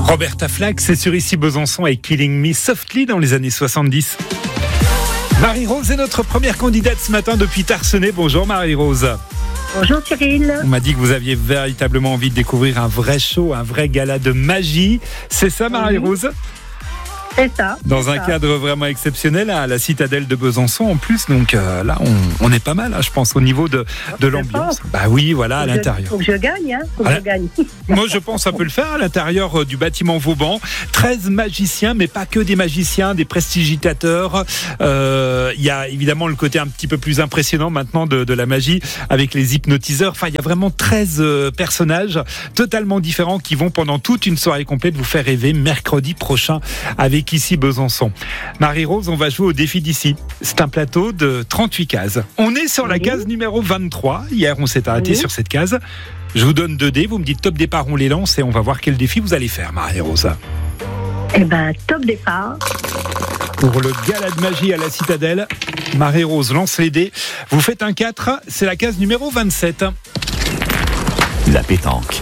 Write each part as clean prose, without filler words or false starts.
Roberta Flack, c'est sur Ici Besançon avec Killing Me Softly dans les années 70. Marie-Rose est notre première candidate ce matin depuis Tarsenay. Bonjour Marie-Rose. Bonjour Cyril. On m'a dit que vous aviez véritablement envie de découvrir un vrai show, un vrai gala de magie. C'est ça Marie-Rose ? C'est ça. Dans un cadre vraiment exceptionnel à la citadelle de Besançon en plus. Donc là, on est pas mal, je pense, au niveau de l'ambiance. Bah oui, voilà, à l'intérieur. Faut que je gagne, Faut que je gagne. Moi, je pense ça peut le faire à l'intérieur du bâtiment Vauban. 13 magiciens, mais pas que des magiciens, des prestigitateurs. Il y a évidemment le côté un petit peu plus impressionnant maintenant de la magie avec les hypnotiseurs. Enfin, il y a vraiment 13 personnages totalement différents qui vont pendant toute une soirée complète vous faire rêver mercredi prochain avec Ici Besançon. Marie-Rose, on va jouer au défi d'ici. C'est un plateau de 38 cases. On est sur la case numéro 23. Hier, on s'est arrêté sur cette case. Je vous donne 2 dés, vous me dites top départ, on les lance et on va voir quel défi vous allez faire, Marie-Rose. Eh ben, top départ. Pour le gala de magie à la Citadelle, Marie-Rose lance les dés. Vous faites un 4, c'est la case numéro 27. La pétanque.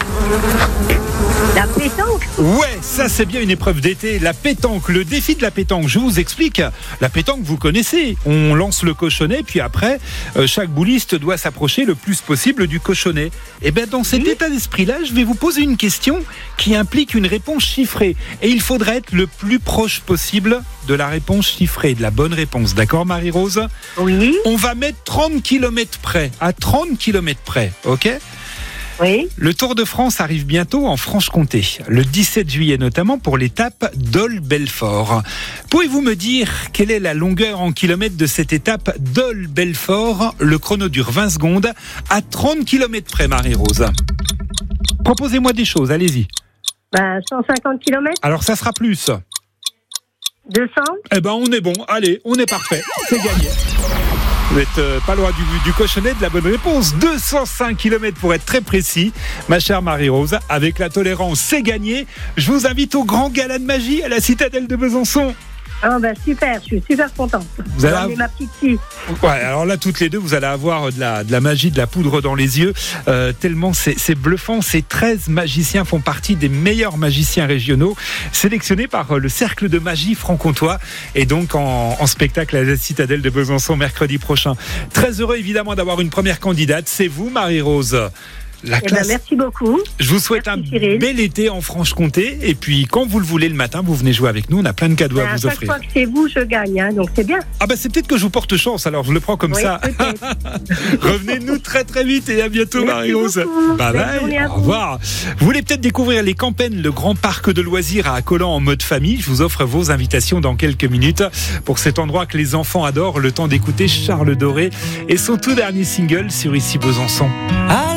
La pétanque ? Ouais, ça c'est bien une épreuve d'été. La pétanque, le défi de la pétanque, je vous explique. La pétanque, vous connaissez. On lance le cochonnet, puis après, chaque bouliste doit s'approcher le plus possible du cochonnet. Et bien dans cet état d'esprit-là, je vais vous poser une question qui implique une réponse chiffrée. Et il faudrait être le plus proche possible de la réponse chiffrée, de la bonne réponse. D'accord, Marie-Rose ? Oui. On va mettre 30 km près, à 30 km près, ok ? Oui. Le Tour de France arrive bientôt en Franche-Comté, le 17 juillet notamment pour l'étape Dole-Belfort. Pouvez-vous me dire quelle est la longueur en kilomètres de cette étape Dole-Belfort ? Le chrono dure 20 secondes à 30 km près, Marie-Rose. Proposez-moi des choses, allez-y. 150 km. Alors ça sera plus. 200. Eh ben on est bon, allez, on est parfait, c'est gagné. Vous êtes pas loin du cochonnet de la bonne réponse. 205 km pour être très précis. Ma chère Marie-Rose, avec la tolérance, c'est gagné. Je vous invite au grand gala de magie à la Citadelle de Besançon. Ah super, je suis super contente. Vous allez ma petite fille. Ouais, alors là, toutes les deux, vous allez avoir de la magie, de la poudre dans les yeux. Tellement c'est bluffant. Ces 13 magiciens font partie des meilleurs magiciens régionaux, sélectionnés par le Cercle de Magie franc-comtois. Et donc en spectacle à la Citadelle de Besançon mercredi prochain. Très heureux évidemment d'avoir une première candidate. C'est vous, Marie-Rose. La classe. Merci beaucoup. Je vous souhaite bel été en Franche-Comté. Et puis, quand vous le voulez le matin, vous venez jouer avec nous. On a plein de cadeaux à vous offrir. À chaque fois que c'est vous, je gagne. Donc, c'est bien. Ah c'est peut-être que je vous porte chance. Alors, je le prends comme ça. Revenez-nous très très vite et à bientôt, Marie-Rose. Bye bye. Au revoir. Vous voulez peut-être découvrir les Campennes, le grand parc de loisirs à Accolant en mode famille. Je vous offre vos invitations dans quelques minutes pour cet endroit que les enfants adorent. Le temps d'écouter Charles Doré et son tout dernier single sur Ici Besançon.